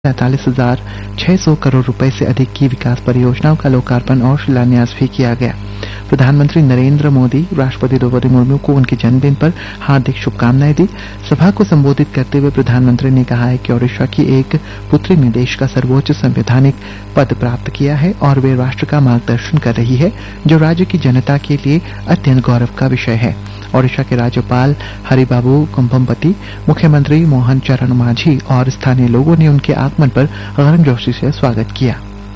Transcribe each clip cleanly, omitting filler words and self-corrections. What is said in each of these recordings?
43,600 करोड़ रुपए से अधिक की विकास परियोजनाओं का लोकार्पण और शिलान्यास भी किया गया। प्रधानमंत्री नरेंद्र मोदी राष्ट्रपति द्रौपदी मुर्मू को उनके जन्मदिन पर हार्दिक शुभकामनाएं दी। सभा को संबोधित करते हुए प्रधानमंत्री ने कहा है कि ओडिशा की एक पुत्री ने देश का सर्वोच्च संवैधानिक पद प्राप्त किया है और वे राष्ट्र का मार्गदर्शन कर रही है, जो राज्य की जनता के लिए अत्यंत गौरव का विषय है। ओडिशा के राज्यपाल हरिबाबू कुंभमपति, मुख्यमंत्री मोहन चरण मांझी और स्थानीय लोगों ने उनके आगमन पर गर्मजोशी से स्वागत किया।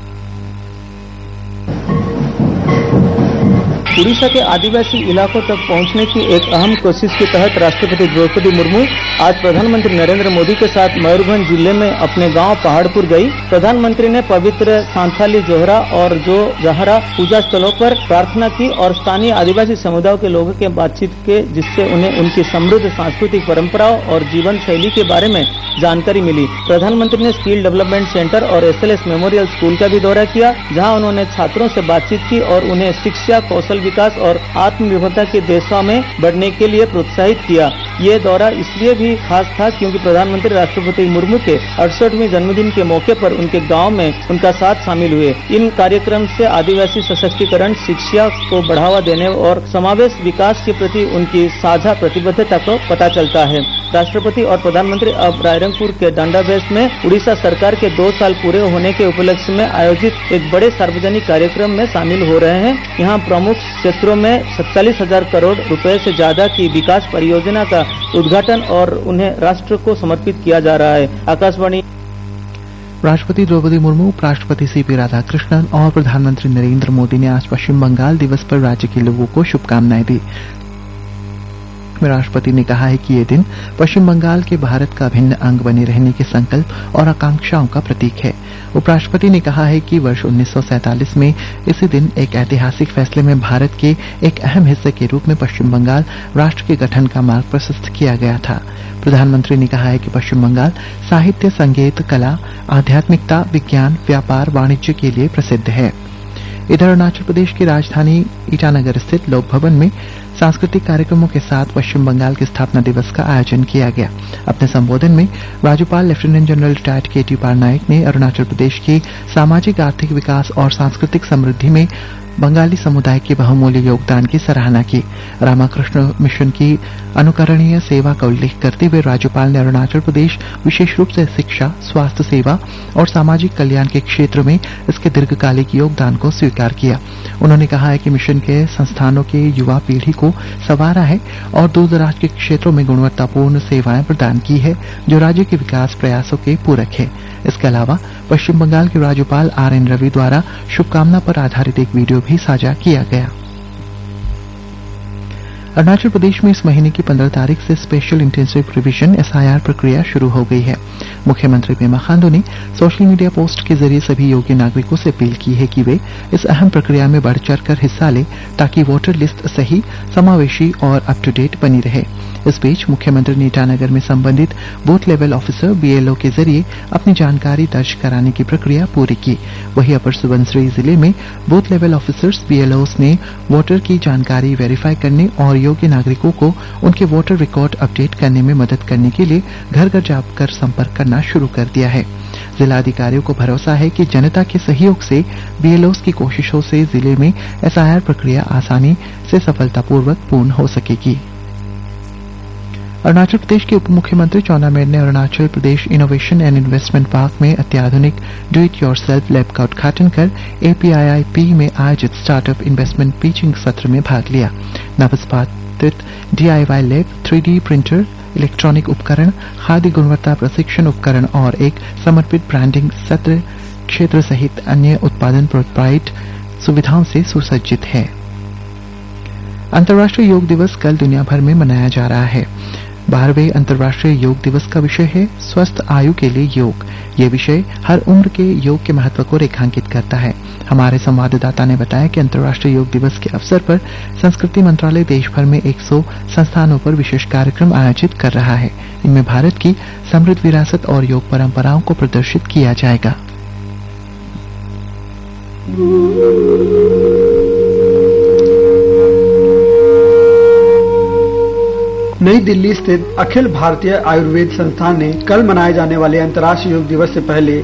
उड़ीसा के आदिवासी इलाकों तक पहुंचने की एक अहम कोशिश के तहत राष्ट्रपति द्रौपदी मुर्मू आज प्रधानमंत्री नरेंद्र मोदी के साथ मयूरभंज जिले में अपने गांव पहाड़पुर गई। प्रधानमंत्री ने पवित्र सांथाली जोहरा और जो जहरा पूजा स्थलों पर प्रार्थना की और स्थानीय आदिवासी समुदायों के लोगों के बातचीत के, जिससे उन्हें उनकी समृद्ध सांस्कृतिक परंपराओं और जीवन शैली के बारे में जानकारी मिली। प्रधानमंत्री ने स्किल डेवलपमेंट सेंटर और एसएलएस मेमोरियल स्कूल का भी दौरा किया, जहां उन्होंने छात्रों से बातचीत की और उन्हें शिक्षा, कौशल विकास और आत्मनिर्भरता की दिशा में बढ़ने के लिए प्रोत्साहित किया। ये दौरा इसलिए भी खास था क्योंकि प्रधानमंत्री राष्ट्रपति मुर्मू के 68वें जन्मदिन के मौके पर उनके गांव में उनका साथ शामिल हुए। इन कार्यक्रम से आदिवासी सशक्तिकरण, शिक्षा को बढ़ावा देने और समावेश विकास के प्रति उनकी साझा प्रतिबद्धता को पता चलता है। राष्ट्रपति और प्रधानमंत्री अब रायरंगपुर के डांडाबेस में उड़ीसा सरकार के 2 साल पूरे होने के उपलक्ष्य में आयोजित एक बड़े सार्वजनिक कार्यक्रम में शामिल हो रहे हैं। यहाँ प्रमुख क्षेत्रों में 47,000 करोड़ रुपए से ज्यादा की विकास परियोजना का उद्घाटन और उन्हें राष्ट्र को समर्पित किया जा रहा है। आकाशवाणी। राष्ट्रपति द्रौपदी मुर्मू, उपराष्ट्रपति सीपी राधाकृष्णन और प्रधानमंत्री नरेंद्र मोदी ने आज पश्चिम बंगाल दिवस पर राज्य के लोगों को शुभकामनाएं दी। राष्ट्रपति ने कहा है कि ये दिन पश्चिम बंगाल के भारत का अभिन्न अंग बने रहने के संकल्प और आकांक्षाओं का प्रतीक है। उपराष्ट्रपति ने कहा है कि वर्ष 1947 में इसी दिन एक ऐतिहासिक फैसले में भारत के एक अहम हिस्से के रूप में पश्चिम बंगाल राष्ट्र के गठन का मार्ग प्रशस्त किया गया था। प्रधानमंत्री ने कहा है कि पश्चिम बंगाल साहित्य, संगीत, कला, आध्यात्मिकता, विज्ञान, व्यापार, वाणिज्य के लिए प्रसिद्ध है। इधर अरुणाचल प्रदेश की राजधानी ईटानगर स्थित लोक भवन में सांस्कृतिक कार्यक्रमों के साथ पश्चिम बंगाल के स्थापना दिवस का आयोजन किया गया। अपने संबोधन में राज्यपाल लेफ्टिनेंट जनरल रिटायर्ड के.टी. पारनायक ने अरुणाचल प्रदेश की सामाजिक, आर्थिक विकास और सांस्कृतिक समृद्धि में बंगाली समुदाय के बहुमूल्य योगदान की सराहना की। रामकृष्ण मिशन की अनुकरणीय सेवा का उल्लेख करते हुए राज्यपाल ने अरुणाचल प्रदेश विशेष रूप से शिक्षा, स्वास्थ्य सेवा और सामाजिक कल्याण के क्षेत्र में इसके दीर्घकालिक योगदान को स्वीकार किया। उन्होंने कहा है कि मिशन के संस्थानों के युवा पीढ़ी को संवारा है और दूर दराज के क्षेत्रों में गुणवत्तापूर्ण सेवाएं प्रदान की है, जो राज्य के विकास प्रयासों के पूरक है। इसके अलावा पश्चिम बंगाल के राज्यपाल आर.एन. रवि द्वारा शुभकामना पर आधारित एक वीडियो भी साझा किया गया। अरुणाचल प्रदेश में इस महीने की 15 तारीख से स्पेशल इंटेंसिव रिवीजन SIR प्रक्रिया शुरू हो गई है। मुख्यमंत्री पेमा खांडू ने सोशल मीडिया पोस्ट के जरिए सभी योग्य नागरिकों से अपील की है कि वे इस अहम प्रक्रिया में बढ़ चढ़कर हिस्सा लें, ताकि वोटर लिस्ट सही, समावेशी और अप टू डेट बनी रहे। इस बीच मुख्यमंत्री ने ईटानगर में संबंधित बूथ लेवल ऑफिसर BLO के जरिए अपनी जानकारी दर्ज कराने की प्रक्रिया पूरी की। वहीं अपर सुबनसिरी जिले में बूथ लेवल ऑफिसर्स BLOs ने वोटर की जानकारी वेरीफाई करने और योग्य नागरिकों को उनके वोटर रिकॉर्ड अपडेट करने में मदद करने के लिए घर घर जाकर संपर्क करना शुरू कर दिया है। जिला अधिकारियों को भरोसा है कि जनता के सहयोग से BLOs की कोशिशों से जिले में SIR प्रक्रिया आसानी से सफलतापूर्वक पूर्ण हो सकेगी। अरुणाचल प्रदेश के उप मुख्यमंत्री चाउना मेन ने Arunachal Pradesh innovation and investment park में अत्याधुनिक डू इट योरसेल्फ लैब का उद्घाटन कर APIIP में आयोजित स्टार्टअप इन्वेस्टमेंट पिचिंग सत्र में भाग लिया। नवस्पातित DIY lab, 3D printer, electronic उपकरण, खाद्य गुणवत्ता प्रशिक्षण उपकरण और एक समर्पित ब्रांडिंग सत्र क्षेत्र सहित अन्य उत्पादन प्रोत्साहित सुविधाओं से सुसज्जित है। अंतर्राष्ट्रीय योग दिवस कल दुनिया भर में मनाया जा रहा है। 12वें अंतर्राष्ट्रीय योग दिवस का विषय है स्वस्थ आयु के लिए योग। ये विषय हर उम्र के योग के महत्व को रेखांकित करता है। हमारे संवाददाता ने बताया कि अंतर्राष्ट्रीय योग दिवस के अवसर पर संस्कृति मंत्रालय देश भर में 100 संस्थानों पर विशेष कार्यक्रम आयोजित कर रहा है। इनमें भारत की समृद्ध विरासत और योग परंपराओं को प्रदर्शित किया जाएगा। नई दिल्ली स्थित अखिल भारतीय आयुर्वेद संस्थान ने कल मनाए जाने वाले अंतर्राष्ट्रीय योग दिवस से पहले